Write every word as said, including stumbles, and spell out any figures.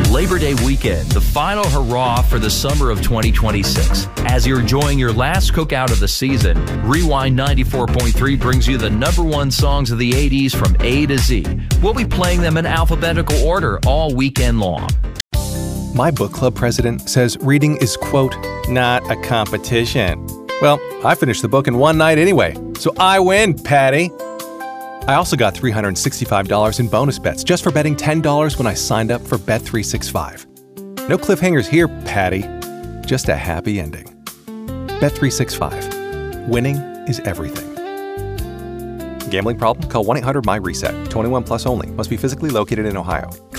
Labor Day weekend, the final hurrah for the summer of twenty twenty-six. As you're enjoying your last cookout of the season, Rewind ninety-four point three brings you the number one songs of the eighties from A to Z. We'll be playing them in alphabetical order all weekend long. My book club president says reading is, quote, not a competition. Well, I finished the book in one night anyway, so I win, Patty. I also got three hundred sixty-five dollars in bonus bets just for betting ten dollars when I signed up for Bet three sixty-five. No cliffhangers here, Patty. Just a happy ending. Bet three sixty-five. Winning is everything. Gambling problem? Call one eight hundred M Y RESET. twenty-one plus only. Must be physically located in Ohio.